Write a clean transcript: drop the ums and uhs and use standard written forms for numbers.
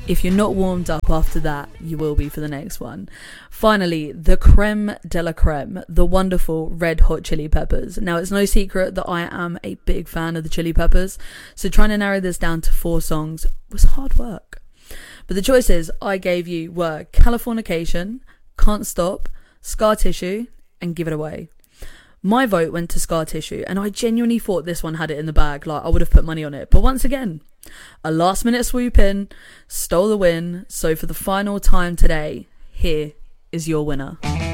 If you're not warmed up after that, you will be for the next one. Finally, the creme de la creme, the wonderful Red Hot Chili Peppers. Now, it's no secret that I am a big fan of the Chili Peppers, so trying to narrow this down to 4 songs was hard work. But the choices I gave you were Californication, Can't Stop, Scar Tissue, and Give It Away. My vote went to Scar Tissue, and I genuinely thought this one had it in the bag. Like, I would have put money on it. But once again, a last minute swoop in stole the win. So for the final time today, here is your winner.